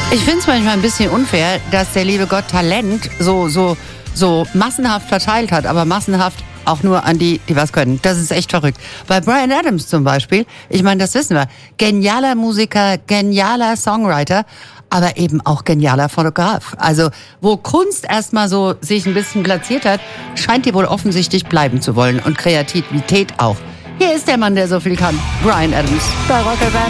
Ich finde es manchmal ein bisschen unfair, dass der liebe Gott Talent so massenhaft verteilt hat, aber massenhaft auch nur an die was können. Das ist echt verrückt. Bei Bryan Adams zum Beispiel, ich meine, das wissen wir, genialer Musiker, genialer Songwriter, aber eben auch genialer Fotograf. Also, wo Kunst erstmal so sich ein bisschen platziert hat, scheint die wohl offensichtlich bleiben zu wollen und Kreativität auch. Hier ist der Mann, der so viel kann. Bryan Adams bei Rock FM.